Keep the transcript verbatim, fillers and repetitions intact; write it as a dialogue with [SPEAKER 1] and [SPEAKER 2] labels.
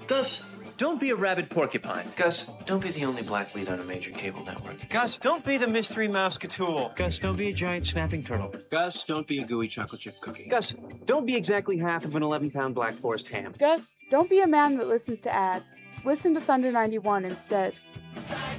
[SPEAKER 1] Gus, don't be a rabid porcupine.
[SPEAKER 2] Gus, don't be the only black lead on a major cable network.
[SPEAKER 3] Gus, don't be the mystery Mouseketool.
[SPEAKER 1] Gus, don't be a giant snapping turtle.
[SPEAKER 2] Gus, don't be a gooey chocolate chip cookie.
[SPEAKER 1] Gus, don't be exactly half of an eleven-pound Black Forest ham.
[SPEAKER 4] Gus, don't be a man that listens to ads. Listen to Thunder ninety-one instead.